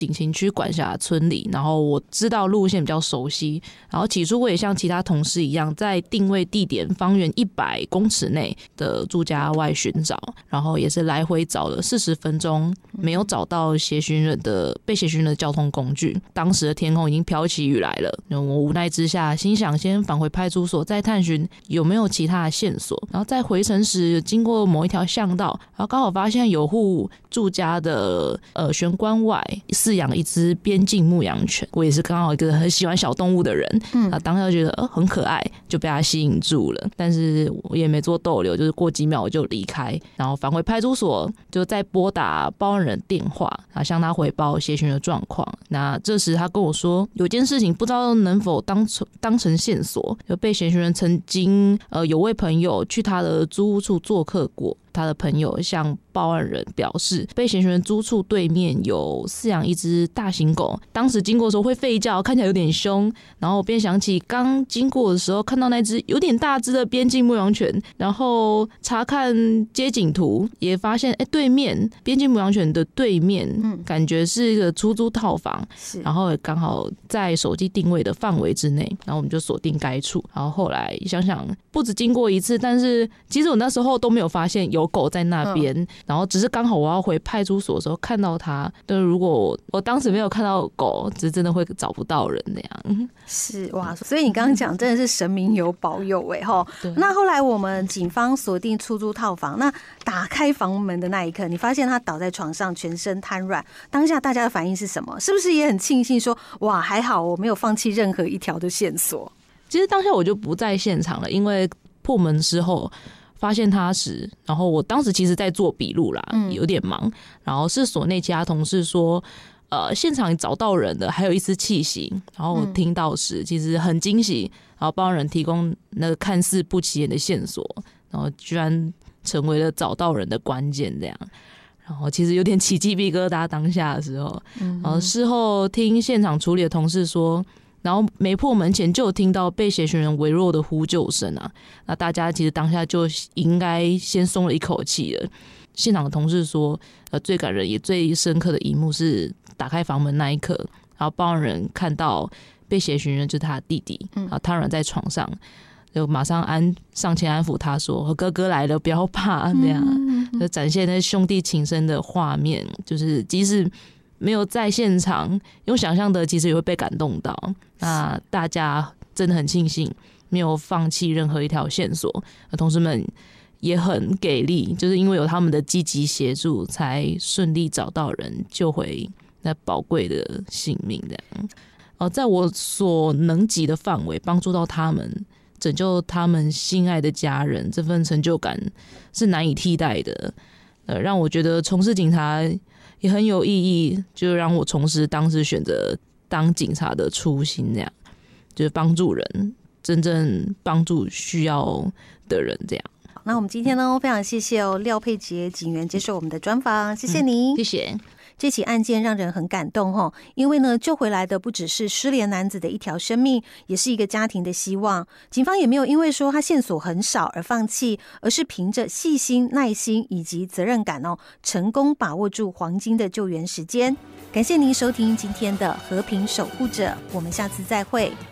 景情区管辖村里，然后我知道路线比较熟悉，然后起初我也像其他同事一样，在定位地点方圆100公尺内的住家外寻找，然后也是来回找了40分钟，没有找到被协寻人的交通工具。当时的天空已经飘起雨来了，我无奈之下心想先返回派出所，再探寻有没有其他的线索。然后在回程时经过某一条巷道，然后刚好发现有户住家的玄关外饲养一只边境牧羊犬，我也是刚好一个很喜欢小动物的人，当时就觉得很可爱，就被它吸引住了。但是我也没做逗留，就是过几秒我就离开，然后返回派出所，就再拨打报案人电话，然后向他回报协寻的状况。那这时他跟我说，有件事情不知道能否当成线索，就被协寻人曾经有位朋友去他的租屋处做客过。他的朋友向报案人表示，被协寻人租处对面有饲养一只大型狗，当时经过的时候会吠叫，看起来有点凶。然后我便想起刚经过的时候看到那只有点大只的边境牧羊犬，然后查看街景图也发现，对面边境牧羊犬的对面，感觉是一个出租套房，然后也刚好在手机定位的范围之内，然后我们就锁定该处。然后后来想想，不止经过一次，但是其实我那时候都没有发现有狗在那边，然后只是刚好我要回派出所的时候看到它。但如果我当时没有看到狗，真的会找不到人那样。 是哇，所以你刚刚讲真的是神明有保佑那后来我们警方锁定出租套房，那打开房门的那一刻，你发现他倒在床上，全身瘫软，当下大家的反应是什么？是不是也很庆幸说，哇，还好我没有放弃任何一条的线索？ 其实当下我就不在现场了，因为破门之后发现他时，然后我当时其实在做笔录啦，有点忙，然后是所内其他同事说现场找到人的还有一丝气息，然后我听到时其实很惊喜，然后帮人提供那个看似不起眼的线索，然后居然成为了找到人的关键这样。然后其实有点起鸡皮疙瘩当下的时候，然后事后听现场处理的同事说，然后没破门前就有听到被协寻人微弱的呼救声啊，那大家其实当下就应该先松了一口气了。现场的同事说，最感人也最深刻的一幕是打开房门那一刻，然后报案人看到被协寻人就是他的弟弟，然后瘫软在床上，就马上上前安抚他说：“哥哥来了，不要怕。”这样就展现那兄弟情深的画面，就是即使没有在现场，用想象的其实也会被感动到。那大家真的很庆幸没有放弃任何一条线索，同事们也很给力，就是因为有他们的积极协助，才顺利找到人，救回那宝贵的性命。这样，在我所能及的范围，帮助到他们，拯救他们心爱的家人，这份成就感是难以替代的。让我觉得从事警察也很有意义，就让我重拾当时选择当警察的初心，这样就是帮助人，真正帮助需要的人。这样， 那我们今天呢，非常谢谢廖佩杰警员接受我们的专访，谢谢你， 谢谢。 这起案件让人很感动因为呢，救回来的不只是失联男子的一条生命，也是一个家庭的希望。警方也没有因为说他线索很少而放弃，而是凭着细心、耐心以及责任感成功把握住黄金的救援时间。感谢您收听今天的和平守护者，我们下次再会。